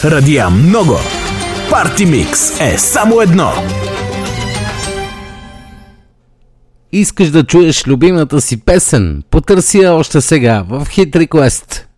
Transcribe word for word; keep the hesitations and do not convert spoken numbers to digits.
Радия много. Парти Микс е само едно. Искаш да чуеш любимата си песен? Потърси я още сега в Hit Request.